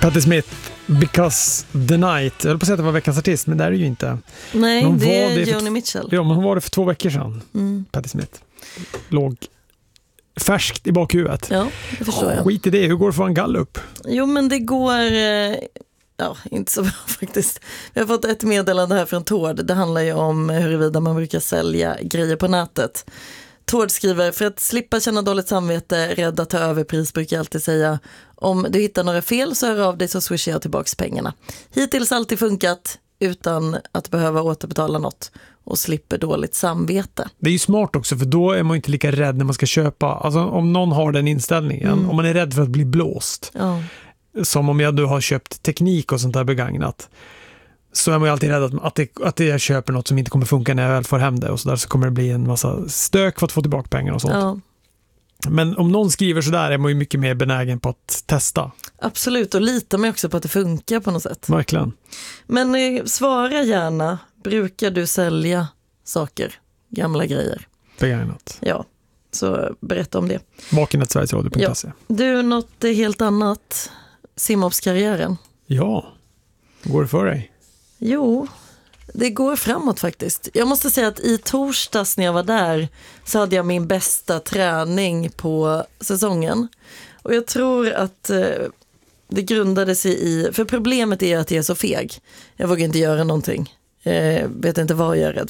Patti Smith, Because the Night. Jag höll på att säga att det var veckans artist, men det är det ju inte. Nej, det är Joni Mitchell. Ja, men hon var det för 2 veckor sedan. Patti Smith. Låg färskt i bakhuvudet. Ja, det förstår jag. Skit i det, hur går det för en gallup? Jo, men det går... inte så bra faktiskt. Vi har fått ett meddelande här från Tord. Det handlar ju om huruvida man brukar sälja grejer på nätet. Tord skriver, för att slippa känna dåligt samvete, rädd att ta överpris, brukar jag alltid säga: om du hittar några fel så hör av dig så swishar jag tillbaka pengarna. Hittills alltid funkat utan att behöva återbetala något och slipper dåligt samvete. Det är ju smart också, för då är man inte lika rädd när man ska köpa. Alltså om någon har den inställningen, om man är rädd för att bli blåst. Ja. Som om jag då har köpt teknik och sånt där begagnat, så är man ju alltid rädd att jag köper något som inte kommer funka när jag väl får hem det, och så där så kommer det bli en massa stök för att få tillbaka pengar och sånt. Ja. Men om någon skriver så där är man ju mycket mer benägen på att testa. Absolut, och litar man också på att det funkar på något sätt. Verkligen. Men svara gärna, brukar du sälja saker, gamla grejer? Begagnat. Ja, så berätta om det. Vakenet.sverigesradio.se. Du, något helt annat. Simhoppskarriären. Ja, går det för dig? Jo, det går framåt faktiskt. Jag måste säga att i torsdags när jag var där så hade jag min bästa träning på säsongen. Och jag tror att det grundade sig i... För problemet är att jag är så feg. Jag vågar inte göra någonting. Vet inte vad jag är rädd